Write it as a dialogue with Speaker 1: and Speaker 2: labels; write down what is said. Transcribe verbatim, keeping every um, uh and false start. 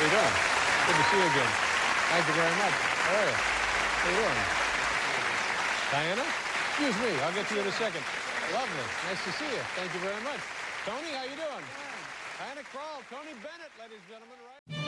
Speaker 1: How you doing? Good to see you again. Thank you very much. How are you? How you doing? Diana? Excuse me. I'll get to you in a second. Lovely. Nice to see you. Thank you very much. Tony, how you doing? Diana Krall, Tony Bennett, ladies and gentlemen, right?